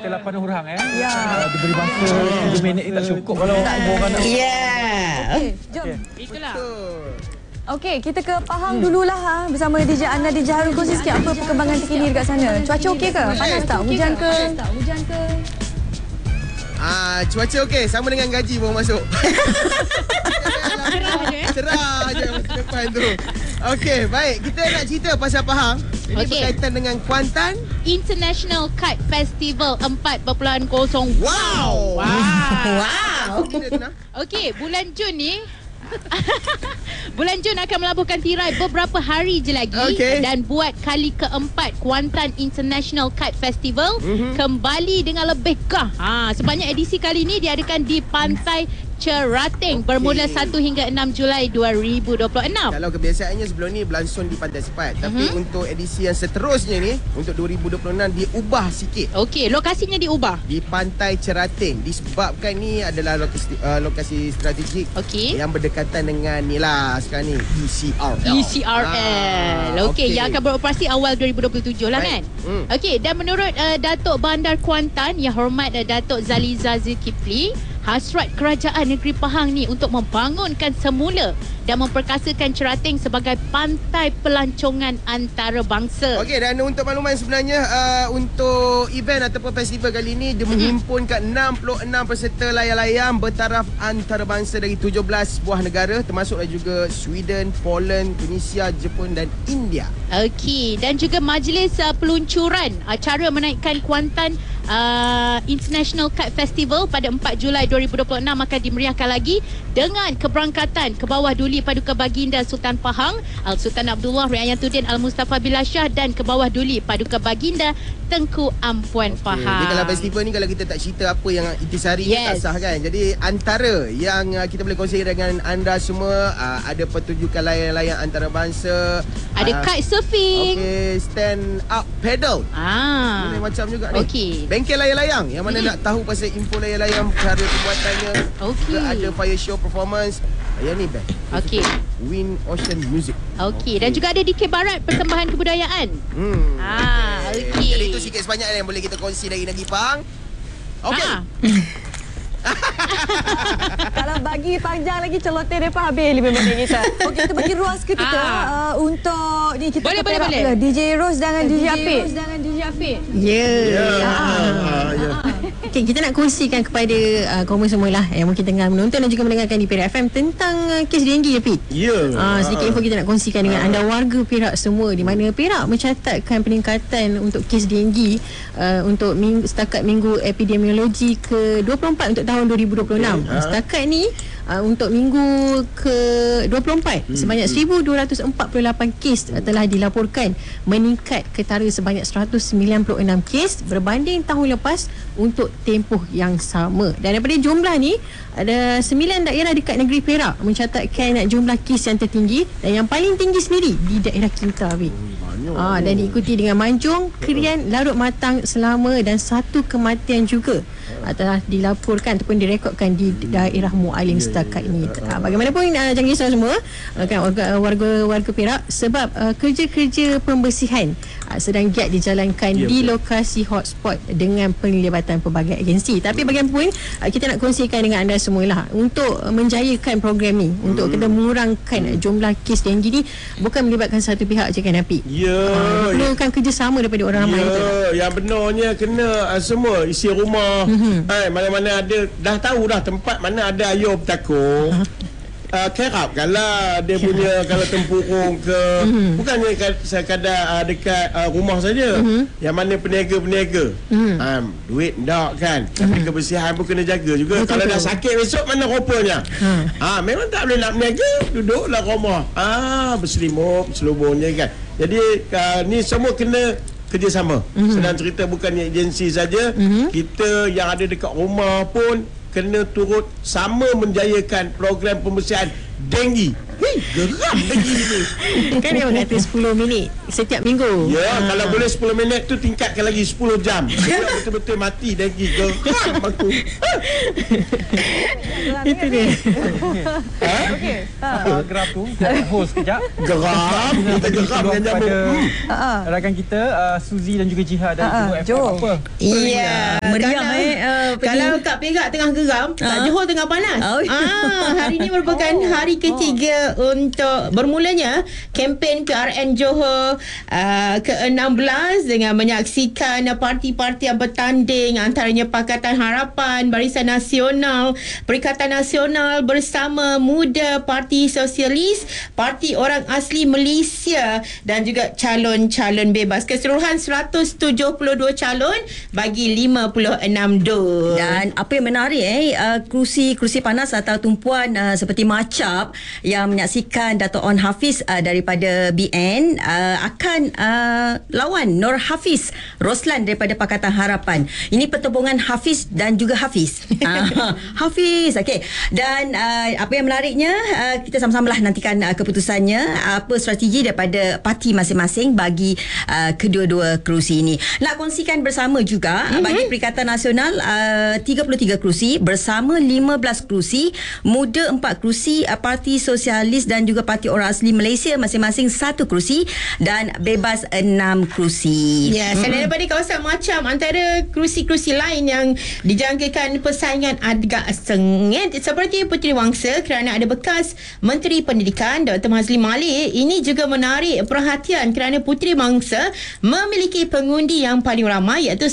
kita 8 orang Ya. Diberi masa 7 minit ni tak cukup kalau orang nak. Okey, jom. Itulah. Okey, kita ke Pahang dululah bersama DJ Anda. DJ Harun, kongsi sikit apa perkembangan terkini dekat sana. Cuaca okey ke? Panas tak? Hujan ke? Cuaca okey, sama dengan gaji baru masuk. Cerah je masa depan tu. Okey, baik. Kita nak cerita pasal Pahang. Ini berkaitan dengan Kuantan International Kite Festival 4.0. Wow. Okey, bulan Jun ni bulan Jun akan melabuhkan tirai beberapa hari je lagi. Dan buat kali keempat Kuantan International Kite Festival kembali dengan lebih gah. Sebanyak edisi kali ini diadakan di Pantai Cerating bermula 1 hingga 6 Julai 2026. Kalau kebiasaannya sebelum ni berlangsung di Pantai Sepat, tapi untuk edisi yang seterusnya ni untuk 2026 diubah sikit. Okey, lokasinya diubah di Pantai Cerating disebabkan ni adalah lokasi strategik yang berdekatan dengan ni lah sekarang ni ECRL. Okey, yang akan beroperasi awal 2027 lah kan. Okey, dan menurut Datuk Bandar Kuantan Yang Hormat Datuk Zaliza Zulkifli, hasrat kerajaan negeri Pahang ni untuk membangunkan semula dan memperkasakan Cerating sebagai pantai pelancongan antarabangsa. Okey, dan untuk makluman sebenarnya untuk event ataupun festival kali ini dia menghimpunkan 66 peserta layang-layang bertaraf antarabangsa dari 17 buah negara termasuklah juga Sweden, Poland, Tunisia, Jepun dan India. Okey, dan juga majlis peluncuran acara menaikkan Kuantan International Kite Festival pada 4 Julai 2026 akan dimeriahkan lagi dengan keberangkatan ke bawah Duli Paduka Baginda Sultan Pahang Al-Sultan Abdullah Riayatuddin Al-Mustafa Billah Shah dan ke bawah Duli Paduka Baginda Tengku Ampuan Pahang. Jadi kalau festival ni kalau kita tak cerita apa yang intisari tak sah kan. Jadi antara yang kita boleh kongsi dengan anda semua ada pertunjukan layang-layang antarabangsa, ada kite surfing, stand up paddle. Ini macam juga ni. Bengkel layang-layang yang mana nak tahu pasal info layang-layang, cara pembuatannya. Ada fire show performance. Yang ni best. Wind Ocean Music. Dan juga ada DK Barat persembahan kebudayaan. Jadi itu sikit sebanyak yang boleh kita kongsi dari negeri Pahang. Kalau bagi panjang lagi celoteh depa habis 5 minit kita. Okey, kita bagi ruang seketika untuk ni kita boleh. DJ Rose dengan DJ Apit. Okey, kita nak kongsikan kepada kaum semua lah yang mungkin tengah menonton dan juga mendengarkan di Perak FM tentang kes denggi Apit. Sedikit info kita nak kongsikan dengan anda warga Perak semua, di mana Perak mencatatkan peningkatan untuk kes denggi untuk setakat minggu epidemiologi ke-24 untuk tahun 2026. Setakat ni untuk minggu ke-24 sebanyak 1248 kes telah dilaporkan, meningkat ketara sebanyak 196 kes berbanding tahun lepas untuk tempoh yang sama. Dan daripada jumlah ni ada 9 daerah dekat negeri Perak mencatatkan jumlah kes yang tertinggi, dan yang paling tinggi sendiri di daerah Kinta. Dan diikuti dengan Manjung, Krian, Larut Matang, Selama dan 1 kematian juga telah dilaporkan ataupun direkodkan di daerah Mualim setakat ini. Bagaimanapun jangan risau semua kan warga Perak, sebab kerja-kerja pembersihan sedang giat dijalankan di lokasi hotspot dengan penglibatan pelbagai agensi. Tapi bagaimanapun kita nak kongsikan dengan anda semualah untuk menjayakan program ni, untuk kita mengurangkan jumlah kes denggi ni bukan melibatkan satu pihak je kan Apik. Perlukan kerjasama daripada orang ramai. Yang benarnya kena semua isi rumah. Mana-mana ada, dah tahu dah tempat mana ada air bertakung. Kerapkanlah dia punya kalau tempurung ke, bukannya sekadar dekat rumah saja. Yang mana peniaga-peniaga duit ndak kan, tapi kebersihan pun kena jaga juga. Kalau dah sakit besok mana rupanya. Memang tak boleh nak berniaga, duduklah rumah berselimut seluburnya kan. Jadi ni semua kena kerjasama. Senang cerita bukannya agensi saja, kita yang ada dekat rumah pun kena turut sama menjayakan program pembersihan denggi Geram lagi ni. Kan dia orang kata 10 minit setiap minggu. Ya, kalau boleh 10 minit tu tingkatkan lagi 10 jam. Betul-betul mati lagi. Geram aku. Itu dia. Okey. Graf tu kita hold sekejap. Geram. Kita geram dengan nyamuk. Rakan kita Suzy dan juga Jihad dari Johor FM. Johor. Apa? Iya. Meriah Kalau Kak Perak tengah geram, Kak Johor tengah panas. Hari ini merupakan hari ketiga untuk bermulanya kempen PRN Johor ke-16 dengan menyaksikan parti-parti yang bertanding, antaranya Pakatan Harapan, Barisan Nasional, Perikatan Nasional bersama Muda, Parti Sosialis, Parti Orang Asli Malaysia dan juga calon-calon bebas. Keseluruhan 172 calon bagi 56 dos. Dan apa yang menarik kerusi panas atau tumpuan seperti Macap yang menyaksikan Dato' On Hafiz daripada BN akan lawan Nur Hafiz Roslan daripada Pakatan Harapan. Ini pertembungan Hafiz dan juga Hafiz. Hafiz, okey. Dan apa yang menariknya, kita sama-samalah nantikan keputusannya, apa strategi daripada parti masing-masing bagi kedua-dua kerusi ini. Nak kongsikan bersama juga bagi Perikatan Nasional 33 kerusi bersama 15 kerusi, Muda 4 kerusi, Parti Sosialis dan juga Parti Orang Asli Malaysia masing-masing 1 kerusi dan bebas 6 kerusi. Ya, selain daripada kawasan Macam, antara kerusi-kerusi lain yang dijangkakan persaingan agak sengit seperti Puteri Wangsa kerana ada bekas Menteri Pendidikan Dr. Mazli Malik. Ini juga menarik perhatian kerana Puteri Wangsa memiliki pengundi yang paling ramai iaitu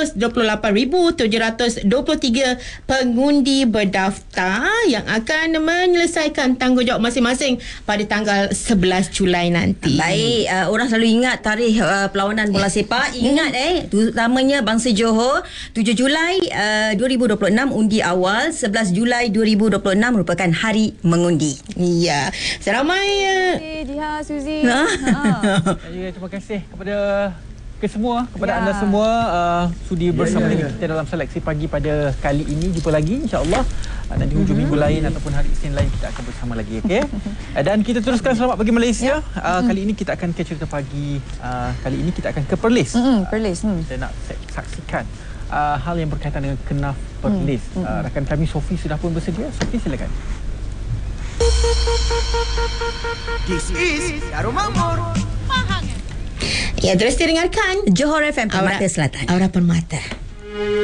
128,723 pengundi berdaftar yang akan menyelesaikan tanggungjawab masing-masing pada tanggal 11 Julai nanti. Baik, orang selalu ingat tarikh perlawanan bola sepak. Ingat terutamanya bangsa Johor, 7 Julai 2026 undi awal, 11 Julai 2026 merupakan hari mengundi. Ya, seramai Jiha, Suzy. Terima kasih kepada kepada anda semua sudi bersama dengan kita dalam seleksi pagi pada kali ini. Jumpa lagi insya-Allah nanti hujung minggu lain ataupun hari Isnin lain kita akan bersama lagi, okey. Dan kita teruskan Selamat Pagi Malaysia. Kali ini kita akan ke cerita pagi. Kali ini kita akan ke Perlis. Perlis. Kita nak saksikan hal yang berkaitan dengan kenaf Perlis. Rakan kami Sofi sudah pun bersedia. Sofi, silakan. This is Darul Makmur. Ya, terus dengarkan Johor FM Permata Selatan. Aura Permata.